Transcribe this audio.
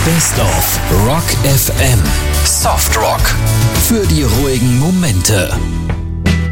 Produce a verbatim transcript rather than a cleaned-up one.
Best of Rock F M. Soft Rock. Für die ruhigen Momente.